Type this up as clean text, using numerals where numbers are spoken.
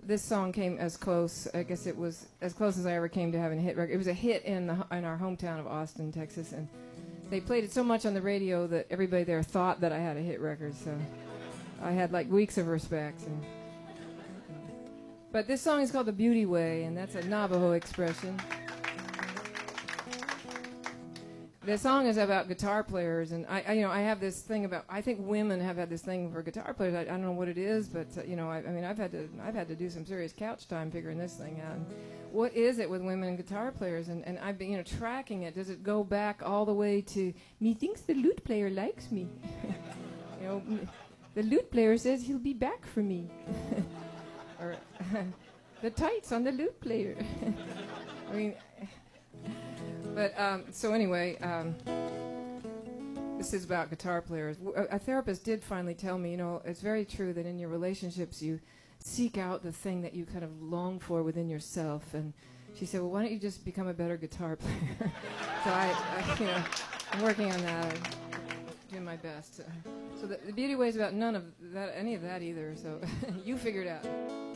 this song came as close. I guess it was as close as I ever came to having a hit record. It was a hit in our hometown of Austin, Texas, and they played it so much on the radio that everybody there thought that I had a hit record. So I had like weeks of respect. But this song is called "The Beauty Way," and that's a Navajo expression. The song is about guitar players, and I have this thing about. I think women have had this thing for guitar players. I don't know what it is, but I've had to do some serious couch time figuring this thing out. And what is it with women and guitar players? And I've been tracking it. Does it go back all the way to me thinks the lute player likes me? The lute player says he'll be back for me, or the tights on the lute player. I mean. But so anyway, this is about guitar players. A therapist did finally tell me, it's very true that in your relationships you seek out the thing that you kind of long for within yourself. And she said, well, why don't you just become a better guitar player? So I'm working on that. I'm doing my best. So the Beauty Way is about none of that, any of that either. So you figure it out.